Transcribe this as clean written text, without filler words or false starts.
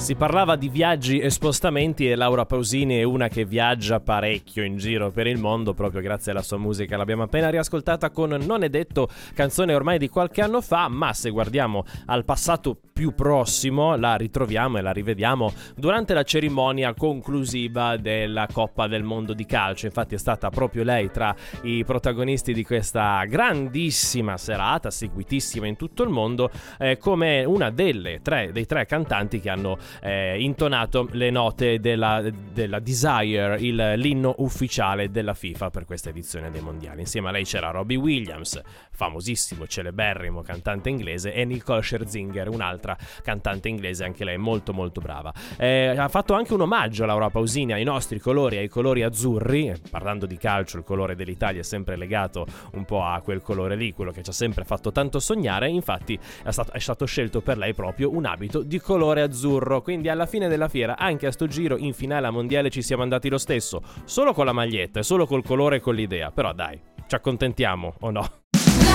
Si parlava di viaggi e spostamenti e Laura Pausini è una che viaggia parecchio in giro per il mondo proprio grazie alla sua musica. L'abbiamo appena riascoltata con Non è detto, canzone ormai di qualche anno fa, ma se guardiamo al passato più prossimo la ritroviamo e la rivediamo durante la cerimonia conclusiva della Coppa del Mondo di calcio. Infatti è stata proprio lei tra i protagonisti di questa grandissima serata, seguitissima in tutto il mondo, come una dei tre cantanti che hanno intonato le note della Desire, l'inno ufficiale della FIFA per questa edizione dei mondiali. Insieme a lei c'era Robbie Williams, famosissimo, celeberrimo cantante inglese, e Nicole Scherzinger, un'altra cantante inglese, anche lei molto molto brava. Ha fatto anche un omaggio a Laura Pausini, ai nostri colori, ai colori azzurri. Parlando di calcio, il colore dell'Italia è sempre legato un po' a quel colore lì, quello che ci ha sempre fatto tanto sognare. Infatti è stato scelto per lei proprio un abito di colore azzurro, quindi alla fine della fiera, anche a sto giro in finale a mondiale, ci siamo andati lo stesso, solo con la maglietta e solo col colore e con l'idea. Però dai, ci accontentiamo o no?